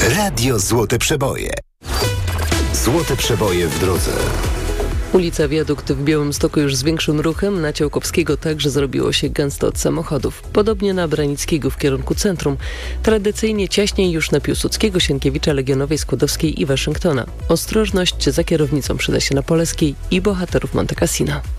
Radio Złote Przeboje. Złote Przeboje w drodze. Ulica Wiadukt w Białymstoku już z większym ruchem, na Ciałkowskiego także zrobiło się gęsto od samochodów. Podobnie na Branickiego w kierunku centrum. Tradycyjnie ciaśniej już na Piłsudskiego, Sienkiewicza, Legionowej, Skłodowskiej i Waszyngtona. Ostrożność za kierownicą przyda się na Poleskiej i Bohaterów Monte Cassino.